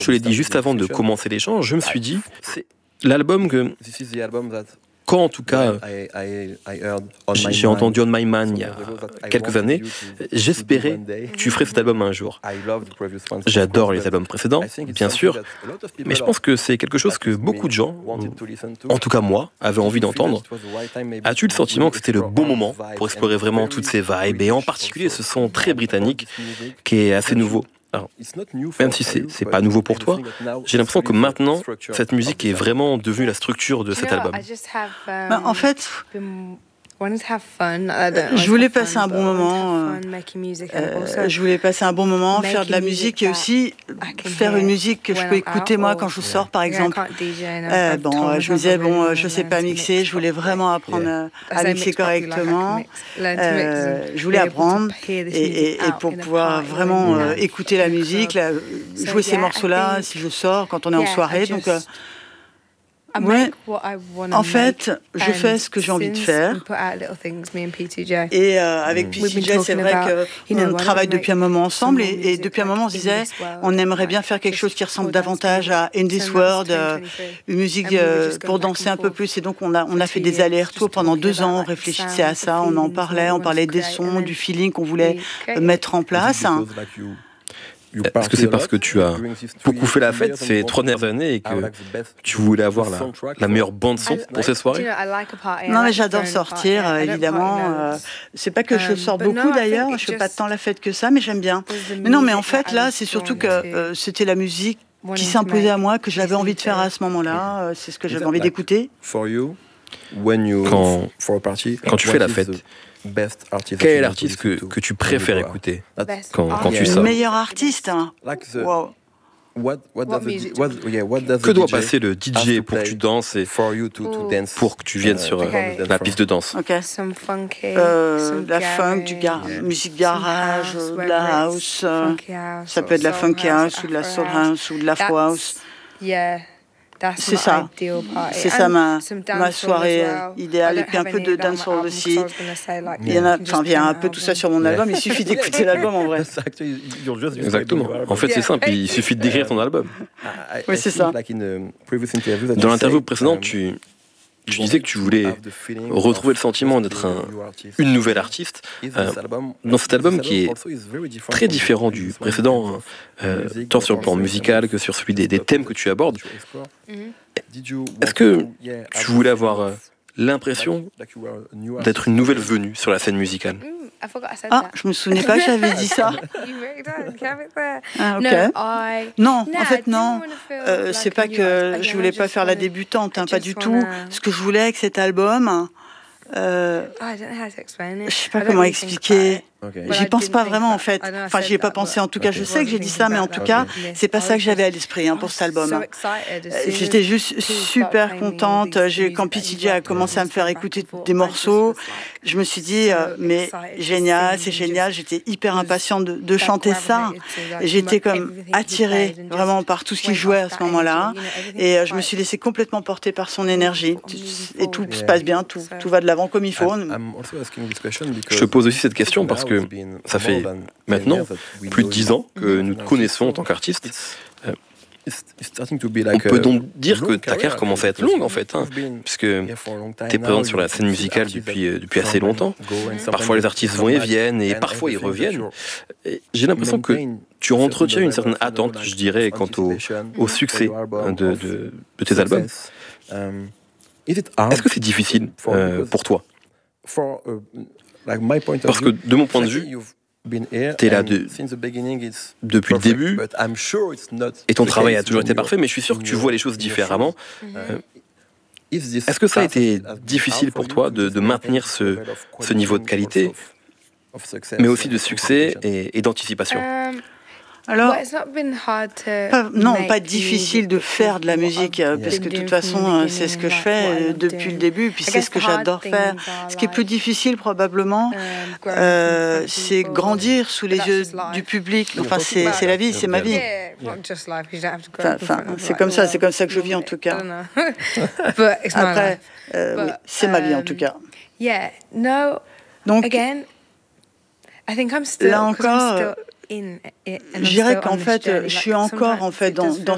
Je l'ai dit juste avant de commencer l'échange, je me suis dit, c'est l'album que, quand en tout cas j'ai entendu On My Man il y a quelques années, j'espérais que tu ferais cet album un jour. J'adore les albums précédents, bien sûr, mais je pense que c'est quelque chose que beaucoup de gens, en tout cas moi, avaient envie d'entendre. As-tu le sentiment que c'était le bon moment pour explorer vraiment toutes ces vibes, et en particulier ce son très britannique qui est assez nouveau? Alors, même si c'est pas nouveau pour toi, j'ai l'impression que maintenant, cette musique est vraiment devenue la structure de cet album. En fait, je voulais passer un bon moment. Je voulais passer un bon moment, faire de la musique et aussi faire une musique que je peux écouter moi quand je sors, par exemple. Je me disais, je sais pas mixer, je voulais vraiment apprendre à mixer correctement. Je voulais apprendre et pour pouvoir vraiment écouter la musique, jouer ces morceaux-là si je sors, quand on est en soirée. Donc, ouais, en fait, je fais ce que j'ai envie de faire. Et avec PTJ, c'est vrai qu'on travaille depuis un moment ensemble et depuis un moment, on se disait, on aimerait bien faire quelque chose qui ressemble davantage à In This World, une musique pour danser un peu plus. Et donc, on a fait des allers-retours pendant 2 ans, on réfléchissait à ça, on parlait des sons, du feeling qu'on voulait mettre en place. Est-ce que c'est parce que tu as beaucoup fait la fête ces 3 dernières années et que tu voulais avoir la meilleure bande-son pour ces soirées? Non, mais j'adore sortir, évidemment. C'est pas que je sors beaucoup d'ailleurs, je fais pas tant la fête que ça, mais j'aime bien. Mais non, mais en fait, là, c'est surtout que c'était la musique qui s'imposait à moi, que j'avais envie de faire à ce moment-là. C'est ce que j'avais envie d'écouter. Quand tu fais la fête, quel est l'artiste que tu préfères écouter quand tu sors? Le meilleur artiste. Wow. Que doit passer le DJ pour que tu danses et pour que tu viennes sur la piste de danse? De la funk, musique garage, de la house. Ça peut être de la funky house ou de la soul house ou de l'afro house. C'est ça. C'est ça ma soirée idéale. Et puis un peu de dancehall aussi. Il y a un peu tout ça sur mon album. Il suffit d'écouter l'album en vrai. Exactement. En fait, c'est simple. Il suffit de décrire ton album. Oui, c'est ça. Dans l'interview précédente, tu disais que tu voulais retrouver le sentiment d'être une nouvelle artiste dans cet album qui est très différent du précédent, tant sur le plan musical que sur celui des thèmes que tu abordes. Est-ce que tu voulais avoir l'impression d'être une nouvelle venue sur la scène musicale? Je me souvenais pas que j'avais dit ça. Non, en fait non. C'est pas que je voulais pas faire la débutante, pas du tout. Ce que je voulais avec cet album, je sais pas comment expliquer. J'y pense pas vraiment en fait. Enfin, j'y ai pas pensé. En tout cas, je sais que j'ai dit ça, mais en tout cas, c'est pas ça que j'avais à l'esprit pour cet album. J'étais juste super contente. Quand PTJ a commencé à me faire écouter des morceaux, je me suis dit, mais génial, c'est génial. J'étais hyper impatiente de chanter ça. J'étais comme attirée vraiment par tout ce qu'il jouait à ce moment-là. Et je me suis laissée complètement porter par son énergie. Et tout se passe bien, tout va de l'avant comme il faut. Je te pose aussi cette question parce que ça fait maintenant plus de 10 ans que nous te connaissons en tant qu'artiste. On peut donc dire que ta carrière commence à être longue en fait, puisque tu es présente sur la scène musicale depuis assez longtemps. Parfois les artistes vont et viennent, et parfois ils reviennent. Et j'ai l'impression que tu entretiens une certaine attente, je dirais, quant au succès de tes albums. Est-ce que c'est difficile pour toi? Parce que de mon point de vue, t'es là depuis le début, et ton travail a toujours été parfait, mais je suis sûr que tu vois les choses différemment. Est-ce que ça a été difficile pour toi de maintenir ce niveau de qualité, mais aussi de succès et d'anticipation? Alors, pas difficile de faire de la musique, parce que de toute façon, c'est ce que je fais depuis le début, puis c'est ce que j'adore faire. Ce qui est plus difficile, probablement, c'est grandir sous les yeux du public. Enfin, c'est la vie, c'est ma vie. C'est comme ça que je vis, en tout cas. Après, oui, c'est ma vie, en tout cas. Donc, là encore... Je dirais qu'en fait, je suis encore dans